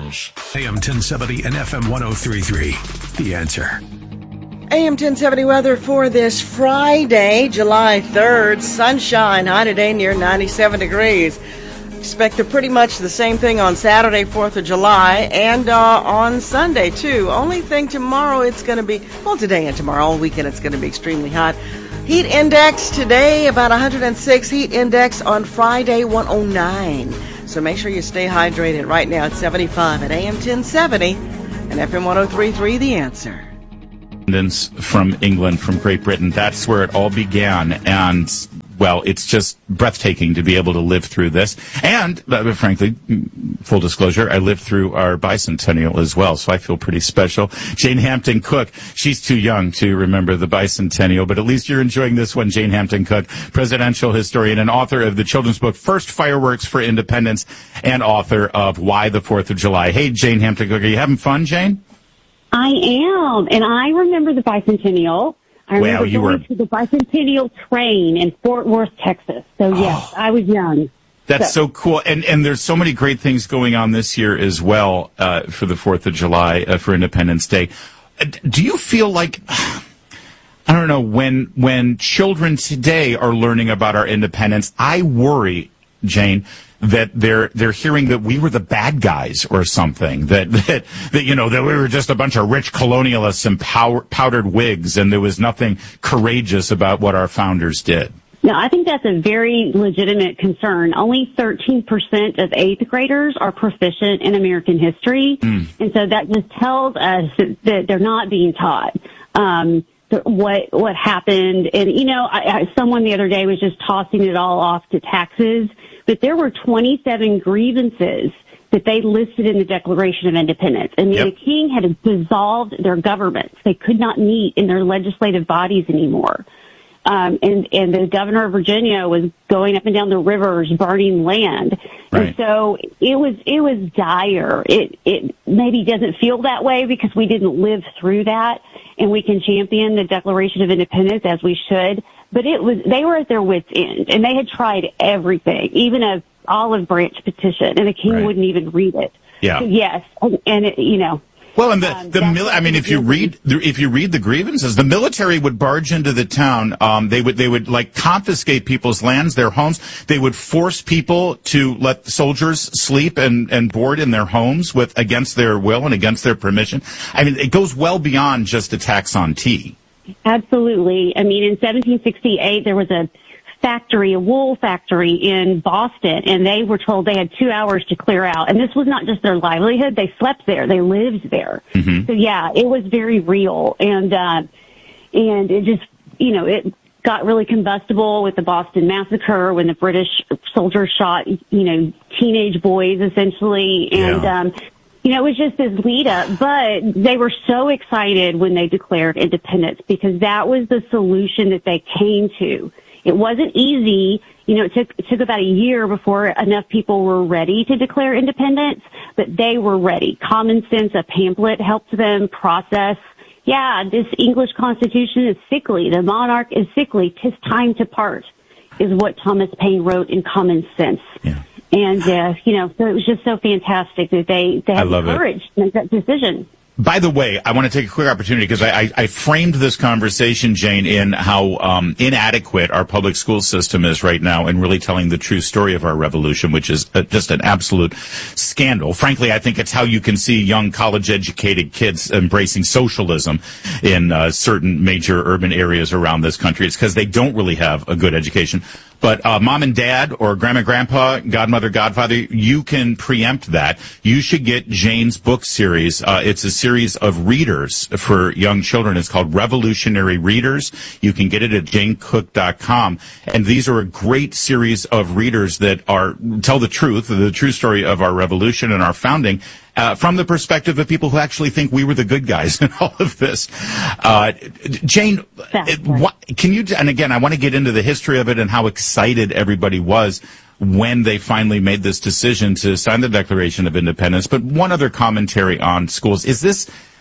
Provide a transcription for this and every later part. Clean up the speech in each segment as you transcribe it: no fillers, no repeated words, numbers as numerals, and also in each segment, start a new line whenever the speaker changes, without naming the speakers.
News. AM 1070 and FM 1033. The Answer.
AM 1070 weather for this Friday, July 3rd. Sunshine, high today near 97 degrees. Expect pretty much the same thing on Saturday, 4th of July, and on Sunday, too. Only thing tomorrow, it's going to be, well, today and tomorrow, all weekend, it's going to be extremely hot. Heat index today, about 106. Heat index on Friday, 109. So make sure you stay hydrated. Right now, it's 75 at AM 1070 and FM 1033, The Answer.
From England, from Great Britain, that's where it all began. And, well, it's just breathtaking to be able to live through this. And, frankly, full disclosure, I lived through our bicentennial as well, so I feel pretty special. Jane Hampton Cook, she's too young to remember the bicentennial, but at least you're enjoying this one. Jane Hampton Cook, presidential historian and author of the children's book, First Fireworks for Independence, and author of Why the 4th of July. Hey, Jane Hampton Cook, are you having fun, Jane?
I am, and I remember the bicentennial. I remember going to the bicentennial train in Fort Worth, Texas. So, yes, I was young.
That's so cool. And there's so many great things going on this year as well for the 4th of July, for Independence Day. Do you feel like, I don't know, when children today are learning about our independence, I worry, Jane, that they're hearing that we were the bad guys or something, that we were just a bunch of rich colonialists and powdered wigs, and there was nothing courageous about what our founders did.
No, I think that's a very legitimate concern. Only 13% of 8th graders are proficient in American history, and so that just tells us that they're not being taught what happened. And someone the other day was just tossing it all off to taxes. But there were 27 grievances that they listed in the Declaration of Independence. And the king had dissolved their governments. They could not meet in their legislative bodies anymore. And the governor of Virginia was going up and down the rivers, burning land. Right. And so it was dire. It maybe doesn't feel that way because we didn't live through that, and we can champion the Declaration of Independence as we should. But they were at their wits' end, and they had tried everything, even an olive branch petition, and the king wouldn't even read it. Yeah. So yes, and
Well, and if you read the grievances, the military would barge into the town. They would like confiscate people's lands, their homes. They would force people to let soldiers sleep and board in their homes against their will and against their permission. I mean, it goes well beyond just a tax on tea.
Absolutely. I mean, in 1768, there was a wool factory in Boston, and they were told they had 2 hours to clear out. And this was not just their livelihood. They slept there. They lived there. Mm-hmm. So, yeah, it was very real. And it just, it got really combustible with the Boston Massacre when the British soldiers shot, teenage boys, essentially. And, it was just this lead up, but they were so excited when they declared independence because that was the solution that they came to. It wasn't easy. It took about a year before enough people were ready to declare independence, but they were ready. Common Sense, a pamphlet, helped them process, this English Constitution is sickly. The monarch is sickly. 'Tis time to part, is what Thomas Paine wrote in Common Sense. Yeah. And, so it was just so fantastic that they had the courage to make that decision.
By the way, I want to take a quick opportunity because I framed this conversation, Jane, in how inadequate our public school system is right now and really telling the true story of our revolution, which is just an absolute scandal. Frankly, I think it's how you can see young college-educated kids embracing socialism in certain major urban areas around this country. It's because they don't really have a good education. But mom and dad or grandma, grandpa, godmother, godfather, you can preempt that. You should get Jane's book series. It's a series of readers for young children. It's called Revolutionary Readers. You can get it at janecook.com. And these are a great series of readers that tell the true story of our revolution and our founding. From the perspective of people who actually think we were the good guys in all of this. Jane, can you, and again, I want to get into the history of it and how excited everybody was when they finally made this decision to sign the Declaration of Independence. But one other commentary on schools. Is this,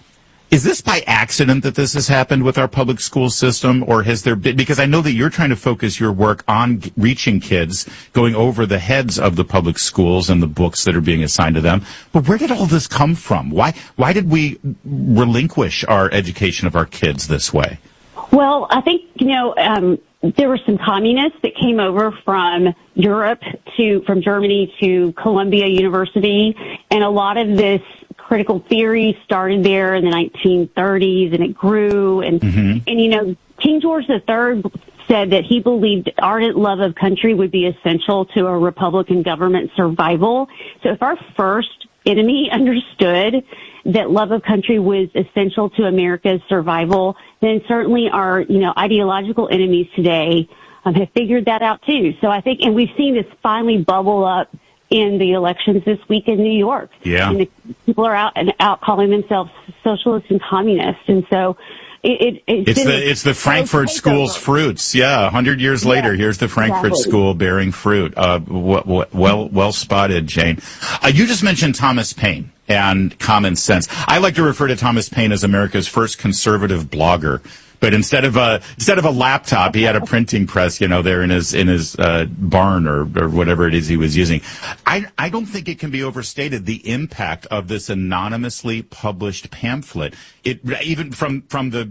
Is this by accident that this has happened with our public school system, or has there been, because I know that you're trying to focus your work on reaching kids, going over the heads of the public schools and the books that are being assigned to them, but where did all this come from? Why did we relinquish our education of our kids this way?
Well, I think, there were some communists that came over from Europe from Germany to Columbia University, and a lot of this critical theory started there in the 1930s, and it grew. And King George III said that he believed ardent love of country would be essential to a Republican government survival. So if our first enemy understood that love of country was essential to America's survival, then certainly our, ideological enemies today have figured that out too. So I think, and we've seen this finally bubble up in the elections this week in New York.
Yeah.
And people are out calling themselves socialists and communists. And so it's
the Frankfurt School's fruits. Yeah. 100 years later, here's the Frankfurt School bearing fruit. Well spotted, Jane. You just mentioned Thomas Paine and common sense. I like to refer to Thomas Paine as America's first conservative blogger. But instead of a laptop, he had a printing press, there in his barn or whatever it is he was using. I don't think it can be overstated the impact of this anonymously published pamphlet. It even from the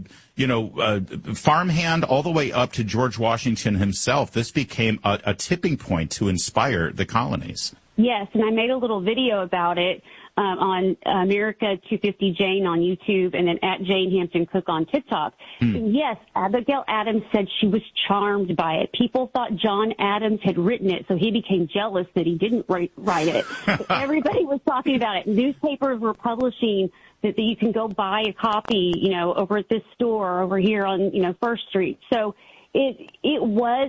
farmhand all the way up to George Washington himself. This became a tipping point to inspire the colonies.
Yes, and I made a little video about it on America 250 Jane on YouTube, and then at Jane Hampton Cook on TikTok. And yes, Abigail Adams said she was charmed by it. People thought John Adams had written it, so he became jealous that he didn't write it. But everybody was talking about it. Newspapers were publishing that you can go buy a copy, over at this store over here on, First Street. So it was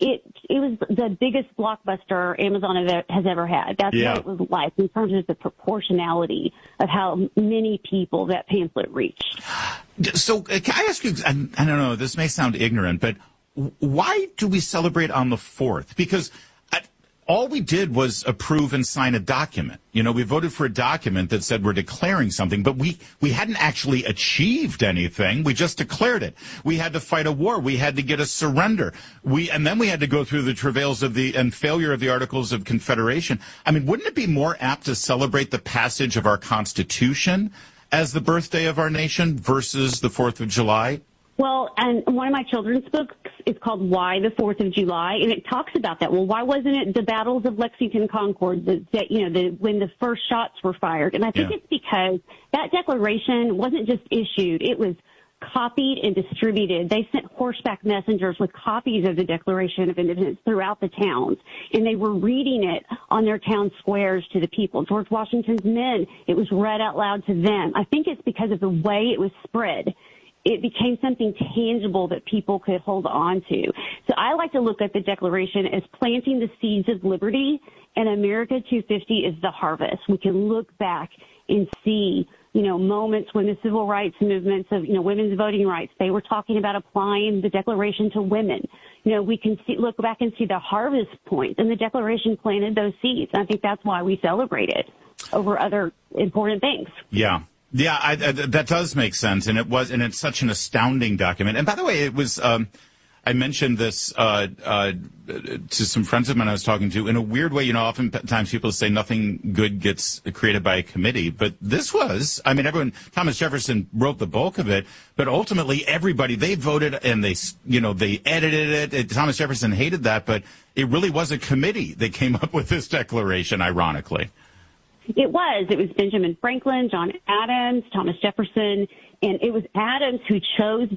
the biggest blockbuster Amazon has ever had. That's what it was like in terms of the proportionality of how many people that pamphlet reached.
So can I ask you, I don't know, this may sound ignorant, but why do we celebrate on the 4th? Because all we did was approve and sign a document. We voted for a document that said we're declaring something, but we hadn't actually achieved anything. We just declared it. We had to fight a war. We had to get a surrender. And then we had to go through the travails and failure of the Articles of Confederation. I mean, wouldn't it be more apt to celebrate the passage of our Constitution as the birthday of our nation versus the 4th of July?
Well, and one of my children's books is called Why the 4th of July, and it talks about that. Well, why wasn't it the battles of Lexington Concord when the first shots were fired? And I think it's because that declaration wasn't just issued, it was copied and distributed. They sent horseback messengers with copies of the Declaration of Independence throughout the towns, and they were reading it on their town squares to the people. George Washington's men, it was read out loud to them. I think it's because of the way it was spread. It became something tangible that people could hold on to. So I like to look at the Declaration as planting the seeds of liberty, and America 250 is the harvest. We can look back and see, moments when the civil rights movements of, women's voting rights, they were talking about applying the Declaration to women. We can look back and see the harvest points, and the Declaration planted those seeds. And I think that's why we celebrate it over other important things.
Yeah. Yeah, that does make sense, and it's such an astounding document. And by the way, it was, I mentioned this to some friends of mine I was talking to. In a weird way, oftentimes people say nothing good gets created by a committee, but this was, Thomas Jefferson wrote the bulk of it, but ultimately everybody, they voted and they edited it. Thomas Jefferson hated that, but it really was a committee that came up with this declaration, ironically.
It was Benjamin Franklin, John Adams, Thomas Jefferson, and it was Adams who chose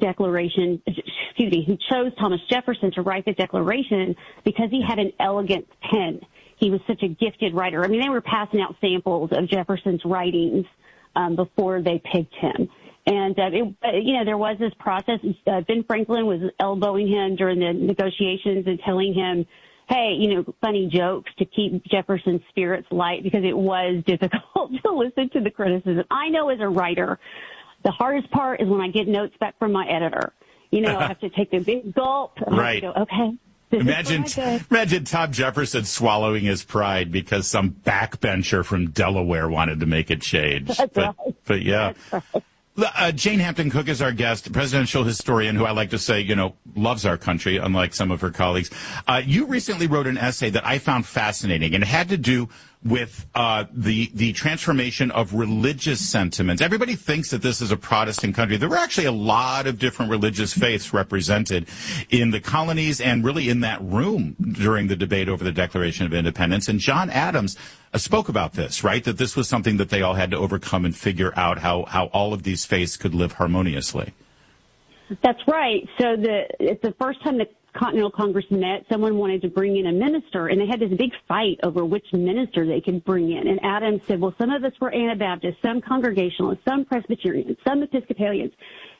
Thomas Jefferson to write the Declaration because he had an elegant pen. He was such a gifted writer. They were passing out samples of Jefferson's writings before they picked him. And, there was this process. Ben Franklin was elbowing him during the negotiations and telling him, hey, funny jokes to keep Jefferson's spirits light, because it was difficult to listen to the criticism. I know as a writer, the hardest part is when I get notes back from my editor. I have to take a big gulp.
Right.
Go, okay.
Imagine Tom Jefferson swallowing his pride because some backbencher from Delaware wanted to make a change.
That's right.
But yeah.
That's right.
Jane Hampton Cook is our guest, presidential historian who I like to say, loves our country, unlike some of her colleagues. You recently wrote an essay that I found fascinating, and it had to do with the transformation of religious sentiments. Everybody thinks that this is a Protestant country. There were actually a lot of different religious faiths represented in the colonies and really in that room during the debate over the Declaration of Independence. And John Adams spoke about this, right? That this was something that they all had to overcome and figure out how all of these faiths could live harmoniously.
That's right. So it's the first time the Continental Congress met, someone wanted to bring in a minister, and they had this big fight over which minister they could bring in. And Adams said, well, some of us were Anabaptists, some Congregationalists, some Presbyterians, some Episcopalians.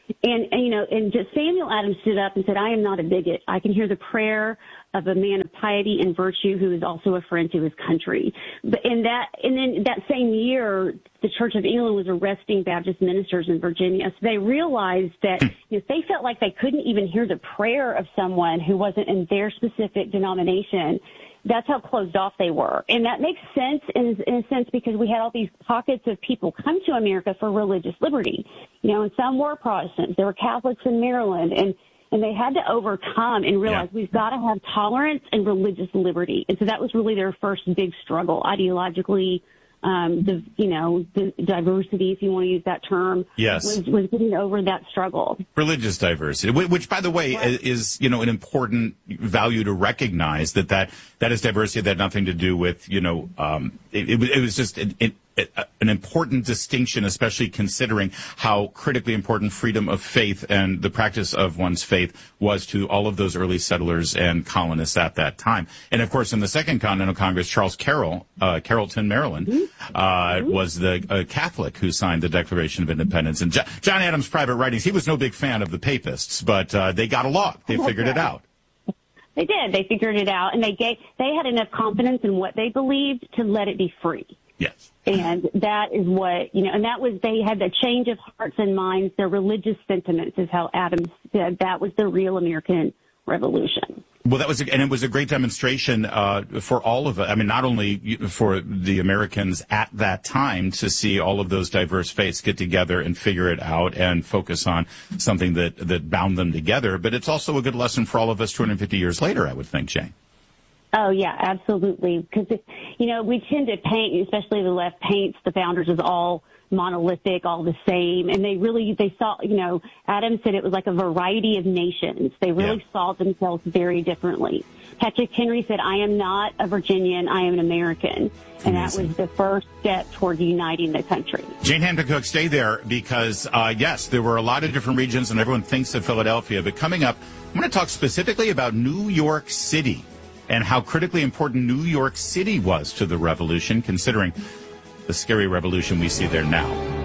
And just Samuel Adams stood up and said, I am not a bigot. I can hear the prayer of a man of piety and virtue who is also a friend to his country. And then that same year, the Church of England was arresting Baptist ministers in Virginia. So they realized that if they felt like they couldn't even hear the prayer of someone who wasn't in their specific denomination, that's how closed off they were. And that makes sense in a sense because we had all these pockets of people come to America for religious liberty. And some were Protestants. There were Catholics in Maryland, and they had to overcome and realize we've got to have tolerance and religious liberty. And so that was really their first big struggle ideologically. The diversity, if you want to use that term, was getting over that struggle.
Religious diversity, which, by the way, is an important value to recognize that is diversity that had nothing to do with it was just an important distinction, especially considering how critically important freedom of faith and the practice of one's faith was to all of those early settlers and colonists at that time. And of course, in the Second Continental Congress, Charles Carrollton, Maryland, was the Catholic who signed the Declaration of Independence. And John Adams' private writings, he was no big fan of the papists, but they got along. They figured it out.
They did. They figured it out, and they had enough confidence in what they believed to let it be free.
Yes.
And that is what, and that was, they had the change of hearts and minds, their religious sentiments is how Adams said that was the real American Revolution.
Well, it was a great demonstration for all of it. I mean, not only for the Americans at that time to see all of those diverse faiths get together and figure it out and focus on something that bound them together, but it's also a good lesson for all of us 250 years later, I would think, Jane.
Oh, yeah, absolutely. Because, we tend to paint, especially the left paints the founders as all monolithic, all the same. And they saw, Adams said it was like a variety of nations. They really saw themselves very differently. Patrick Henry said, I am not a Virginian, I am an American. And that was the first step toward uniting the country.
Jane Hampton Cook, stay there because, yes, there were a lot of different regions and everyone thinks of Philadelphia. But coming up, I'm going to talk specifically about New York City and how critically important New York City was to the revolution, considering the scary revolution we see there now.